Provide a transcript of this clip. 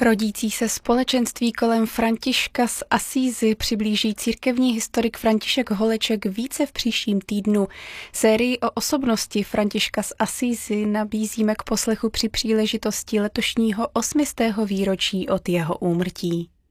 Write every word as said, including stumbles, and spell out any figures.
Rodící se společenství kolem Františka z Asízy přiblíží církevní historik František Holeček více v příštím týdnu. Sérii o osobnosti Františka z Asízy nabízíme k poslechu při příležitosti letošního osmistého výročí od jeho úmrtí.